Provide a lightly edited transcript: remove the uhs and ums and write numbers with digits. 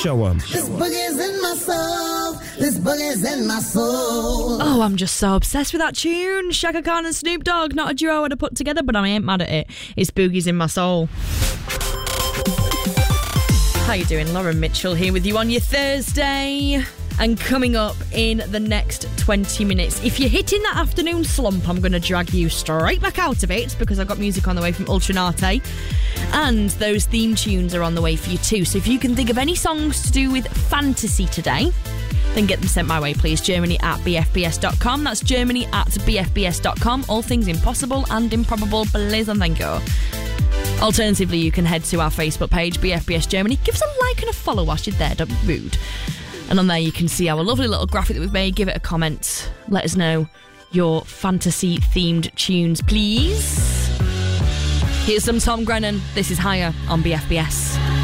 show 'em. This boogie's in my soul. This boogie's in my soul. Oh, I'm just so obsessed with that tune. Shaka Khan and Snoop Dogg. Not a duo I'd have put together, but I ain't mad at it. It's Boogie's in my soul. How you doing? Lauren Mitchell here with you on your Thursday. And coming up in the next 20 minutes, if you're hitting that afternoon slump, I'm going to drag you straight back out of it because I've got music on the way from Ultranate. And those theme tunes are on the way for you too. So if you can think of any songs to do with fantasy today, then get them sent my way, please. Germany@bfbs.com. That's Germany@bfbs.com. All things impossible and improbable, please and thank you. Alternatively, you can head to our Facebook page, BFBS Germany. Give us a like and a follow whilst you're there, don't be rude. And on there you can see our lovely little graphic that we've made. Give it a comment. Let us know your fantasy-themed tunes, please. Here's some Tom Grennan. This is Higher on BFBS.